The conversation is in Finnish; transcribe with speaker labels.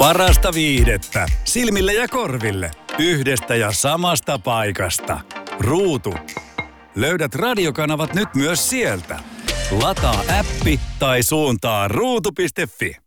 Speaker 1: Parasta viihdettä silmille ja korville yhdestä ja samasta paikasta. Ruutu. Löydät radiokanavat nyt myös sieltä. Lataa appi tai suuntaa ruutu.fi.